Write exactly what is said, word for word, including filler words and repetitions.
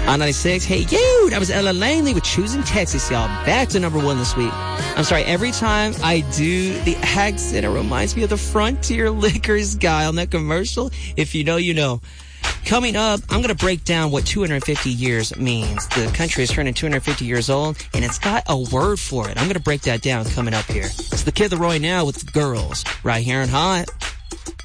On ninety-six, hey, yo, that was Ella Langley with Choosing Texas, y'all. Back to number one this week. I'm sorry, every time I do the accent, it reminds me of the Frontier Liquors guy on that commercial. If you know, you know. Coming up, I'm going to break down what two hundred fifty years means. The country is turning two hundred fifty years old, and it's got a word for it. I'm going to break that down coming up here. It's the Kid Laroi now with Girls, right here in Hot.